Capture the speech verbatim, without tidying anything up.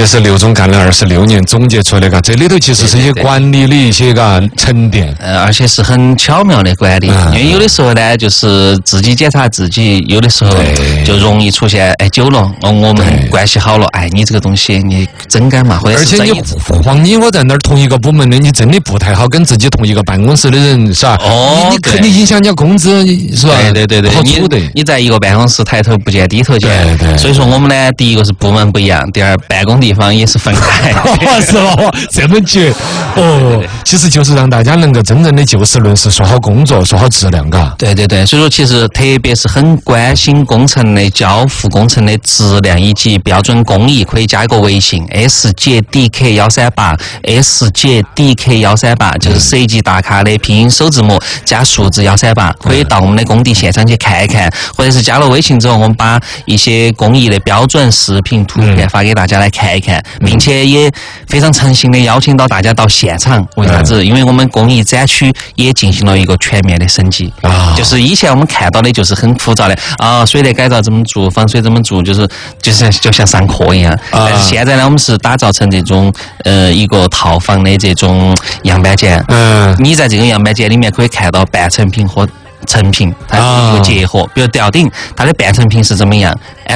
这是刘总干了二十六年总结出来的，嘎，这里头其实是一些管理的一些嘎沉淀， 呃，而且是很巧妙的管理。 嗯、 因为有的时候呢，就是自己检查自己，有的时候就容易出现，哎，久了，哦，我们关系好了，哎，你这个东西你整改嘛，或者是而且你黄你我在那儿同一个部门的，你真的不太好跟自己同一个办公室的人，是吧？ 哦， 你你肯定影响人家工资，是吧？ 对对对对， 好处的。 你在一个办公室抬头不见低头见， 对对。 所以说我们呢，第一个是部门不一样，第二办公地方也是分开， 是吧？这么绝哦，其实就是让大家能够真正的就事论事，说好工作，说好质量，嘎。 对对对，所以说其实特别是很关心工程的交付工程的质量以及标准工艺，可以加一个微信 S J D K 幺三八 S J D K 幺三八，就是设计大咖的拼音首字母加数字幺三八，可以到我们的工地现场去看一看，或者是加了微信之后，我们把一些工艺的标准视频图片发给大家来看一看，并且也非常诚心的邀请到大家到现场。为啥子？因为我们工艺展区也进行了一个全面的升级啊，就是以前我们看到的就是很枯燥的啊，水电改造怎么做，防水怎么做，就是就是就像上课一样。但是现在呢，我们是打造成这种呃一个套房的这种样板间。嗯，你在这个样板间里面可以看到半成品和成品，它是一个结合。比如吊顶，它的半成品是怎么样？